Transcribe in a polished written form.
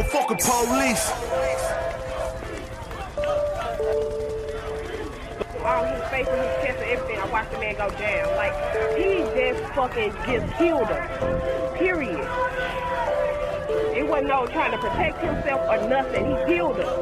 Fucking police. All his face and his chest and everything. I watched the man go down. Like, he just fucking just killed her. Period. It wasn't no trying to protect himself or nothing. He killed her.